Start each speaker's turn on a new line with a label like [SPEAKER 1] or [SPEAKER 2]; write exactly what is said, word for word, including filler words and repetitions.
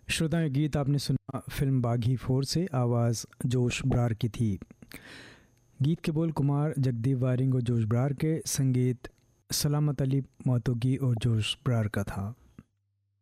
[SPEAKER 1] श्रोता, ये गीत आपने सुना फिल्म बागी फोर से, आवाज़ जोश ब्रार की थी। गीत के बोल कुमार जगदीप वारिंग और जोश ब्रार के, संगीत सलामत अली मोहतोगी और जोश ब्रार का था।